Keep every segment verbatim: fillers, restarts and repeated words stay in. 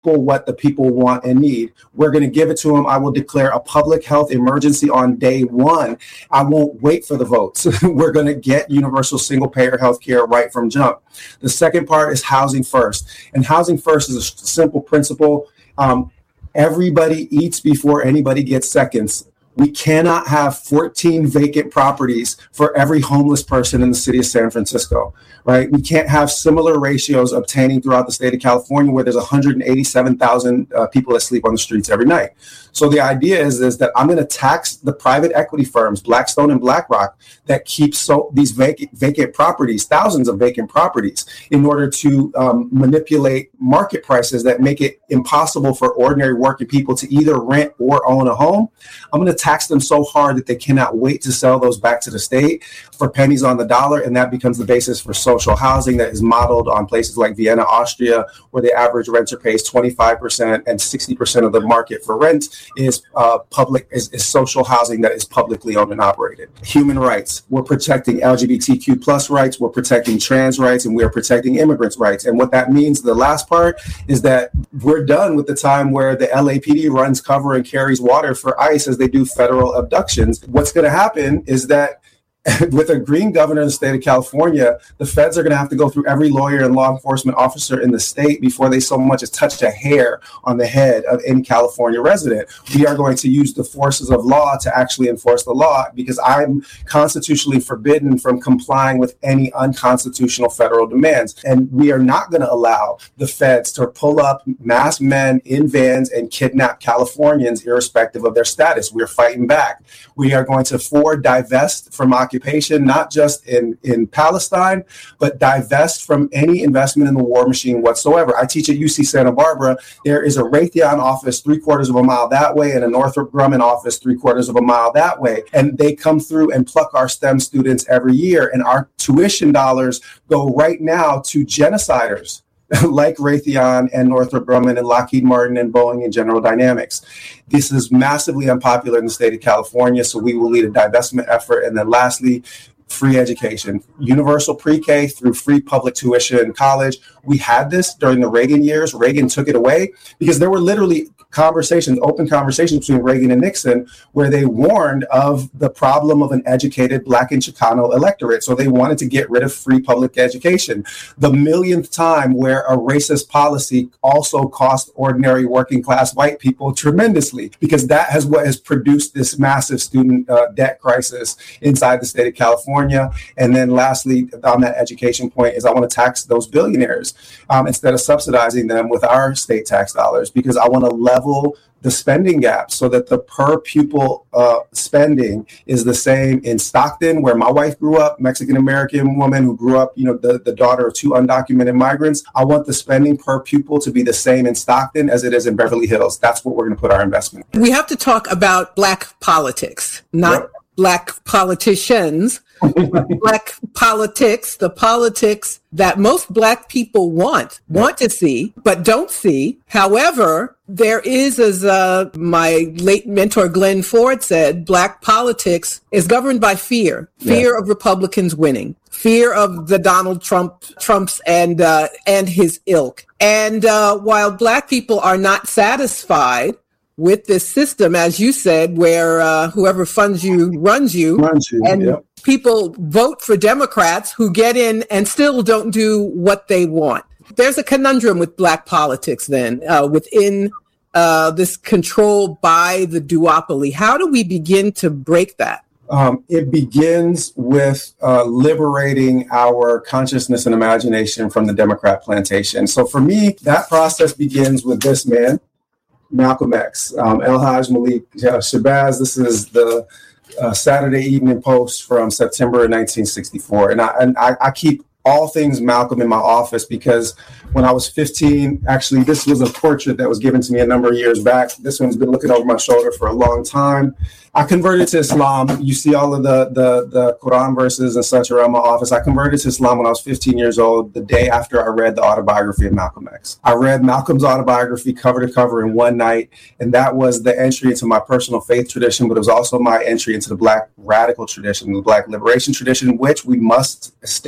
what the people want and need. We're going to give it to them. I will declare a public health emergency on day one. I won't wait for the votes. We're going to get universal single payer health care right from jump. The second part is housing first. And housing first is a simple principle. Um, everybody eats before anybody gets seconds. We cannot have fourteen vacant properties for every homeless person in the city of San Francisco, right? We can't have similar ratios obtaining throughout the state of California where there's one hundred eighty-seven thousand uh, people that sleep on the streets every night. So the idea is, is that I'm going to tax the private equity firms, Blackstone and BlackRock, that keep so these vacant, vacant properties, thousands of vacant properties, in order to um, manipulate market prices that make it impossible for ordinary working people to either rent or own a home. I'm going to tax them so hard that they cannot wait to sell those back to the state for pennies on the dollar. And that becomes the basis for social housing that is modeled on places like Vienna, Austria, where the average renter pays twenty-five percent and sixty percent of the market for rent is uh, public, is, is social housing that is publicly owned and operated. Human rights. We're protecting L G B T Q plus rights. We're protecting trans rights, and we're protecting immigrants' rights. And what that means, the last part, is that we're done with the time where the L A P D runs cover and carries water for ICE as they do federal abductions. What's going to happen is that with a green governor in the state of California, the feds are going to have to go through every lawyer and law enforcement officer in the state before they so much as touch a hair on the head of any California resident. We are going to use the forces of law to actually enforce the law, because I'm constitutionally forbidden from complying with any unconstitutional federal demands. And we are not going to allow the feds to pull up masked men in vans and kidnap Californians irrespective of their status. We're fighting back. We are going to for divest from occupation, not just in, in Palestine, but divest from any investment in the war machine whatsoever. I teach at U C Santa Barbara. There is a Raytheon office three quarters of a mile that way and a Northrop Grumman office three quarters of a mile that way. And they come through and pluck our STEM students every year. And our tuition dollars go right now to genociders like Raytheon and Northrop Grumman and Lockheed Martin and Boeing and General Dynamics. This is massively unpopular in the state of California, so we will lead a divestment effort. And then lastly, free education, universal pre-K through free public tuition in college. We had this during the Reagan years. Reagan took it away because there were literally conversations, open conversations between Reagan and Nixon, where they warned of the problem of an educated Black and Chicano electorate. So they wanted to get rid of free public education. The millionth time where a racist policy also cost ordinary working class white people tremendously, because that has what has produced this massive student uh, debt crisis inside the state of California. And then lastly, on that education point, is I want to tax those billionaires um, instead of subsidizing them with our state tax dollars, because I want to level the spending gap so that the per pupil uh, spending is the same in Stockton, where my wife grew up, Mexican-American woman who grew up, you know, the, the daughter of two undocumented migrants. I want the spending per pupil to be the same in Stockton as it is in Beverly Hills. That's what we're going to put our investment in. We have to talk about Black politics, not yep. Black politicians, Black politics, the politics that most Black people want, want to see, but don't see. However, there is, as uh, my late mentor Glenn Ford said, Black politics is governed by fear, fear yeah. of Republicans winning, fear of the Donald Trump, Trumps and uh, and his ilk. And uh, while Black people are not satisfied with this system, as you said, where uh, whoever funds you runs you, runs you and yep. people vote for Democrats who get in and still don't do what they want. There's a conundrum with Black politics then uh, within uh, this control by the duopoly. How do we begin to break that? Um, it begins with uh, liberating our consciousness and imagination from the Democrat plantation. So for me, that process begins with this man, Malcolm X, um, El-Haj Malik uh, Shabazz. This is the uh, Saturday Evening Post from September nineteen sixty-four. And I, and I, I keep all things Malcolm in my office because when I was fifteen, actually, this was a portrait that was given to me a number of years back. This one's been looking over my shoulder for a long time. I converted to Islam. You see all of the, the, the Quran verses and such around my office. I converted to Islam when I was fifteen years old, the day after I read the autobiography of Malcolm X. I read Malcolm's autobiography cover to cover in one night, and that was the entry into my personal faith tradition, but it was also my entry into the Black radical tradition, the Black liberation tradition, which we must state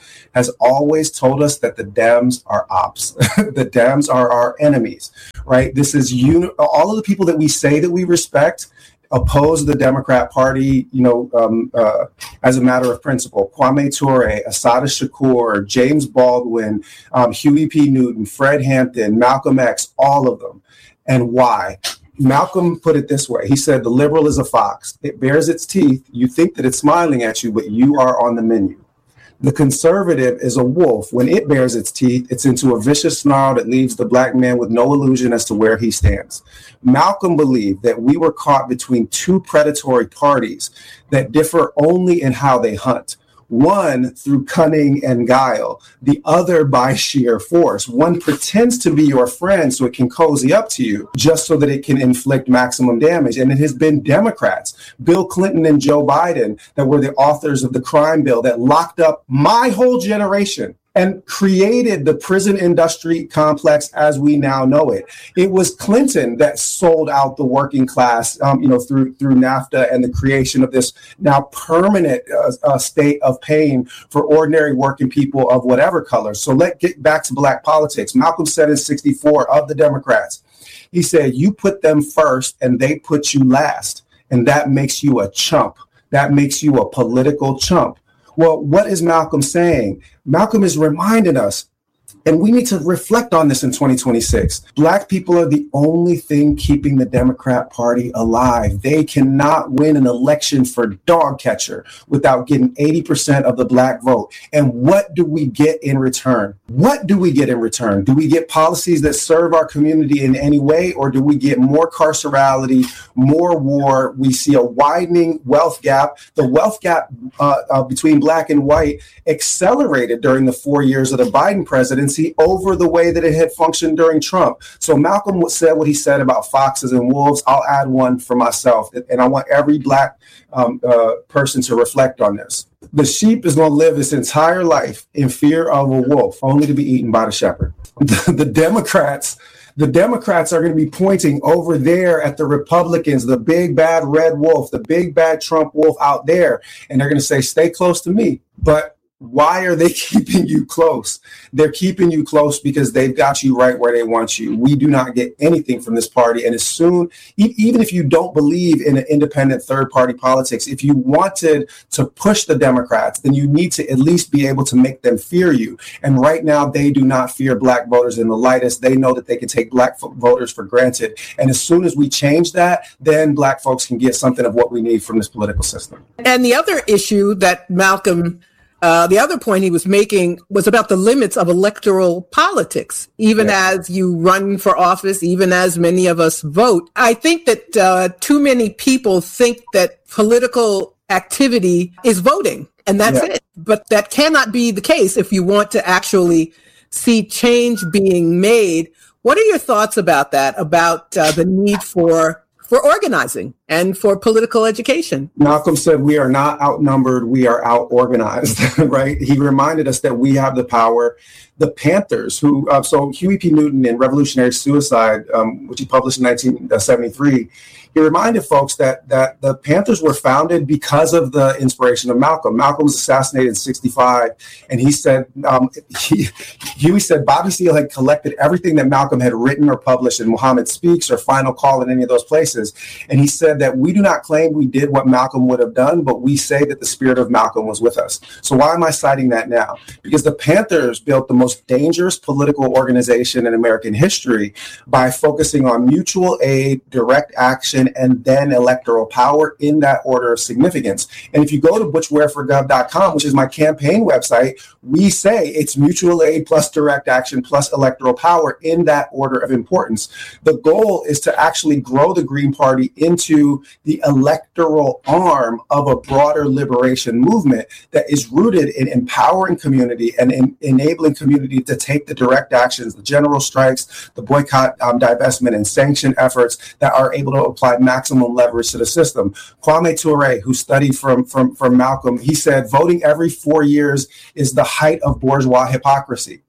has always told us that the Dems are ops. The Dems are our enemies, right? This is uni- all of the people that we say that we respect oppose the Democrat Party, you know, um, uh, as a matter of principle. Kwame Ture, Assata Shakur, James Baldwin, um, Huey P. Newton, Fred Hampton, Malcolm X, all of them. And why? Malcolm put it this way. He said, the liberal is a fox. It bares its teeth. You think that it's smiling at you, but you are on the menu. The conservative is a wolf. When it bares its teeth, it's into a vicious snarl that leaves the black man with no illusion as to where he stands. Malcolm believed that we were caught between two predatory parties that differ only in how they hunt. One through cunning and guile, the other by sheer force. One pretends to be your friend so it can cozy up to you just so that it can inflict maximum damage. And it has been Democrats, Bill Clinton and Joe Biden, that were the authors of the crime bill that locked up my whole generation and created the prison industry complex as we now know it. It was Clinton that sold out the working class, um, you know, through through NAFTA and the creation of this now permanent uh, uh, state of pain for ordinary working people of whatever color. So let's get back to black politics. Malcolm said in sixty-four of the Democrats, he said, you put them first and they put you last. And that makes you a chump. That makes you a political chump. Well, what is Malcolm saying? Malcolm is reminding us, and we need to reflect on this in twenty twenty-six. Black people are the only thing keeping the Democrat Party alive. They cannot win an election for dog catcher without getting eighty percent of the black vote. And what do we get in return? What do we get in return? Do we get policies that serve our community in any way, or do we get more carcerality, more war? We see a widening wealth gap. The wealth gap uh, uh, between black and white accelerated during the four years of the Biden presidency over the way that it had functioned during Trump. So Malcolm said what he said about foxes and wolves. I'll add one for myself, and I want every black um, uh, person to reflect on this. The sheep is going to live its entire life in fear of a wolf, only to be eaten by the shepherd. The, the Democrats The Democrats are going to be pointing over there at the Republicans, the big bad red wolf, the big bad Trump wolf out there. And they're going to say, stay close to me. But why are they keeping you close? They're keeping you close because they've got you right where they want you. We do not get anything from this party. And as soon, even if you don't believe in an independent third party politics, if you wanted to push the Democrats, then you need to at least be able to make them fear you. And right now, they do not fear black voters in the lightest. They know that they can take black voters for granted. And as soon as we change that, then black folks can get something of what we need from this political system. And the other issue that Malcolm Uh, the other point he was making was about the limits of electoral politics, even yeah. as you run for office, even as many of us vote. I think that uh, too many people think that political activity is voting, and that's yeah. it. But that cannot be the case if you want to actually see change being made. What are your thoughts about that, about uh, the need for for organizing and for political education? Malcolm said we are not outnumbered, we are out-organized, right? He reminded us that we have the power. The Panthers, who, uh, so Huey P. Newton in Revolutionary Suicide, um, which he published in nineteen seventy-three, he reminded folks that that the Panthers were founded because of the inspiration of Malcolm. Malcolm was assassinated in sixty-five, and he said, um, he, Huey said Bobby Seale had collected everything that Malcolm had written or published in Muhammad Speaks or Final Call in any of those places. And he said that we do not claim we did what Malcolm would have done, but we say that the spirit of Malcolm was with us. So why am I citing that now? Because the Panthers built the most dangerous political organization in American history by focusing on mutual aid, direct action, and then electoral power in that order of significance. And if you go to butch ware for gov dot com, which is my campaign website, we say it's mutual aid plus direct action plus electoral power in that order of importance. The goal is to actually grow the Green Party into the electoral arm of a broader liberation movement that is rooted in empowering community and in enabling community to take the direct actions, the general strikes, the boycott, um, divestment, and sanction efforts that are able to apply maximum leverage to the system. Kwame Ture, who studied from, from, from Malcolm, he said voting every four years is the height of bourgeois hypocrisy.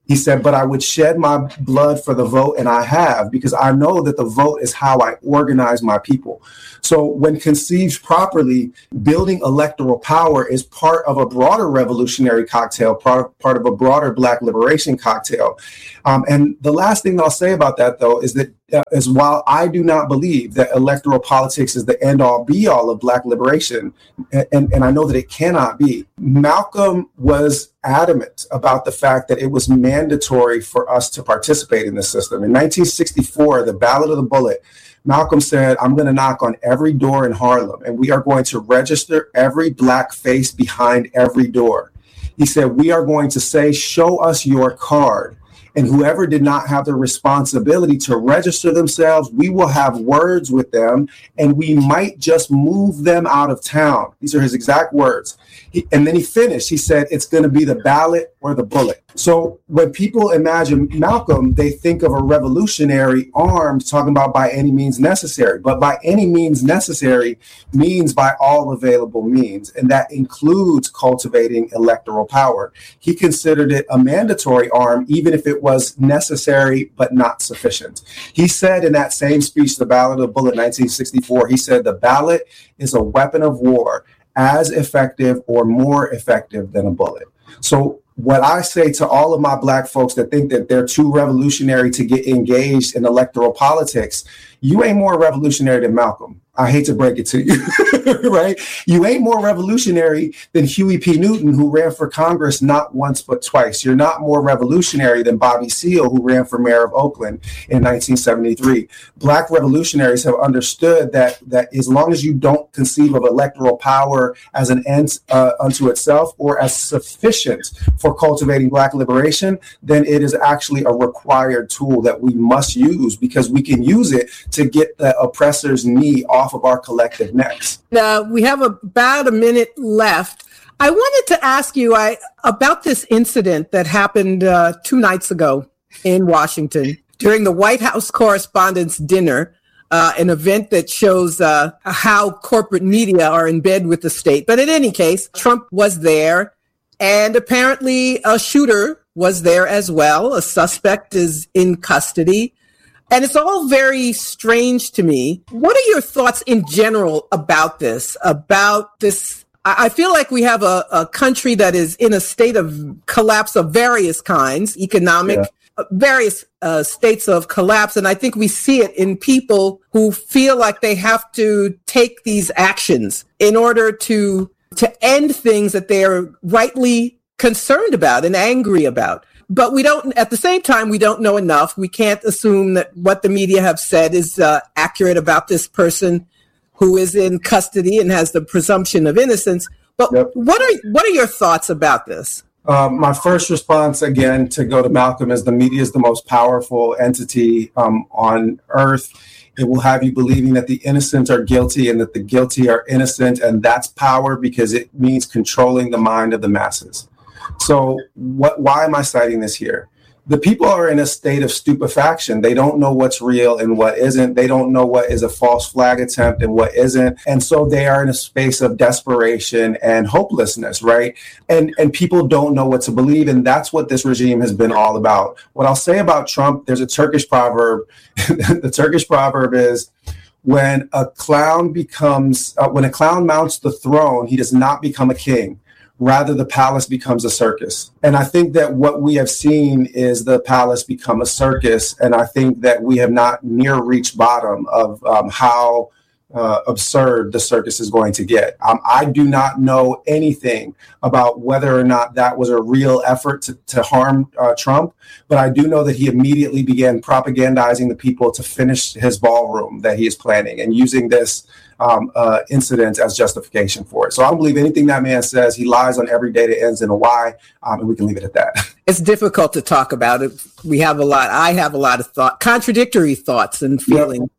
He said, but I would shed my blood for the vote, and I have, because I know that the vote is how I organize my people. So when conceived properly, building electoral power is part of a broader revolutionary cocktail, part, part of a broader Black liberation cocktail. Um, and the last thing I'll say about that, though, is that uh, is while I do not believe that electoral politics is the end-all, be-all of Black liberation, and, and, and I know that it cannot be, Malcolm was adamant about the fact that it was mandatory for us to participate in this system. In nineteen sixty-four, the Ballot of the Bullet, Malcolm said, I'm going to knock on every door in Harlem, and we are going to register every Black face behind every door. He said, we are going to say, show us your card. And whoever did not have the responsibility to register themselves, we will have words with them, and we might just move them out of town. These are his exact words. He, and then he finished. He said, it's going to be the ballot or the bullet. So when people imagine Malcolm, they think of a revolutionary armed, talking about by any means necessary. But by any means necessary means by all available means. And that includes cultivating electoral power. He considered it a mandatory arm, even if it was necessary but not sufficient. He said in that same speech, the Ballot of the Bullet, nineteen sixty-four, he said, the ballot is a weapon of war as effective or more effective than a bullet. So what I say to all of my Black folks that think that they're too revolutionary to get engaged in electoral politics, you ain't more revolutionary than Malcolm. I hate to break it to you, right? You ain't more revolutionary than Huey P. Newton, who ran for Congress not once but twice. You're not more revolutionary than Bobby Seale, who ran for mayor of Oakland in nineteen seventy-three. Black revolutionaries have understood that that as long as you don't conceive of electoral power as an end uh, unto itself or as sufficient for cultivating Black liberation, then it is actually a required tool that we must use, because we can use it to get the oppressor's knee off of our collective necks. Uh, we have about a minute left. I wanted to ask you I, about this incident that happened uh, two nights ago in Washington during the White House Correspondents' Dinner, uh, an event that shows uh, how corporate media are in bed with the state. But in any case, Trump was there, and apparently a shooter was there as well. A suspect is in custody. And it's all very strange to me. What are your thoughts in general about this, about this? I feel like we have a, a country that is in a state of collapse of various kinds, economic, yeah. various uh, states of collapse. And I think we see it in people who feel like they have to take these actions in order to, to end things that they are rightly concerned about and angry about. But we don't, at the same time, we don't know enough. We can't assume that what the media have said is uh, accurate about this person who is in custody and has the presumption of innocence. But yep. what are what are your thoughts about this? Uh, my first response, again, to go to Malcolm, is the media is the most powerful entity um, on earth. It will have you believing that the innocent are guilty and that the guilty are innocent. And that's power, because it means controlling the mind of the masses. So what, why am I citing this here? The people are in a state of stupefaction. They don't know what's real and what isn't. They don't know what is a false flag attempt and what isn't. And so they are in a space of desperation and hopelessness, right? And and people don't know what to believe. And that's what this regime has been all about. What I'll say about Trump, there's a Turkish proverb. The Turkish proverb is, when a clown becomes, uh, when a clown mounts the throne, he does not become a king. Rather, the palace becomes a circus. And I think that what we have seen is the palace become a circus. And I think that we have not near reached bottom of um, how uh, absurd the circus is going to get. Um, I do not know anything about whether or not that was a real effort to, to harm uh, Trump, but I do know that he immediately began propagandizing the people to finish his ballroom that he is planning and using this Um, uh, incidents as justification for it. So I don't believe anything that man says. He lies on every day that ends in a Y, um, and we can leave it at that. It's difficult to talk about it. We have a lot. I have a lot of thought, contradictory thoughts and feelings. Yep.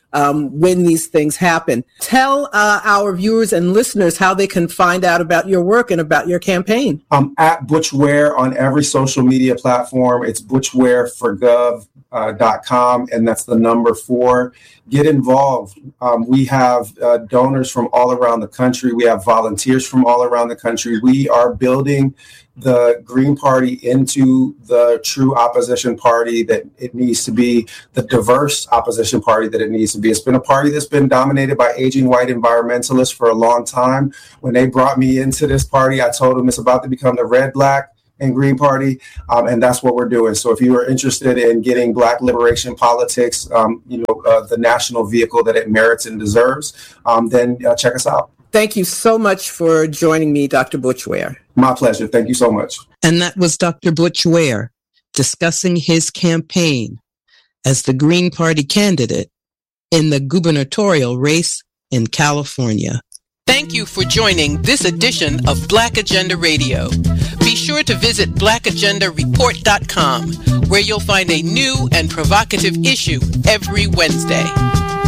um, when these things happen. Tell uh, our viewers and listeners how they can find out about your work and about your campaign. I'm at Butch Ware on every social media platform. It's butch ware for gov dot com, and that's the number four. Get involved. Um, we have uh, donors from all around the country. We have volunteers from all around the country. We are building the Green Party into the true opposition party that it needs to be, the diverse opposition party that it needs to be. It's been a party that's been dominated by aging white environmentalists for a long time. When they brought me into this party, I told them it's about to become the red, black, and Green Party, um, and that's what we're doing. So if you are interested in getting Black liberation politics, um, you know, uh, the national vehicle that it merits and deserves, um, then uh, check us out. Thank you so much for joining me, Doctor Butch Ware. My pleasure. Thank you so much. And that was Doctor Butch Ware discussing his campaign as the Green Party candidate in the gubernatorial race in California. Thank you for joining this edition of Black Agenda Radio. Be sure to visit black agenda report dot com, where you'll find a new and provocative issue every Wednesday.